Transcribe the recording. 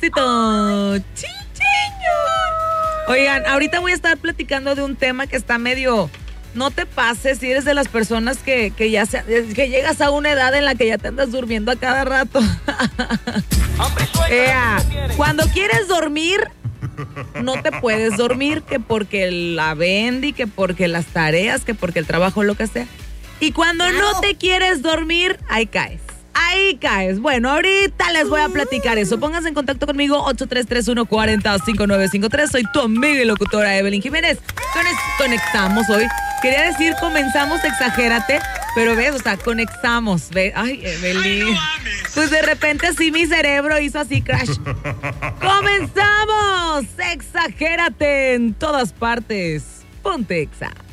éxito. Oigan, ahorita voy a estar platicando de un tema que está medio... No te pases si eres de las personas que llegas a una edad en la que ya te andas durmiendo a cada rato. Cuando quieres dormir, no te puedes dormir, que porque la bendi, que porque las tareas, que porque el trabajo, lo que sea. Y cuando no te quieres dormir, ahí caes. Bueno, ahorita les voy a platicar eso. Pónganse en contacto conmigo, 8331405953. Soy tu amiga y locutora Evelyn Jiménez. Conectamos hoy. Quería decir comenzamos, exagérate, pero ves, o sea, conectamos. ¿Ves? Ay, Evelyn. Pues de repente así mi cerebro hizo así crash. ¡Comenzamos! Exagérate en todas partes. Ponte Exa.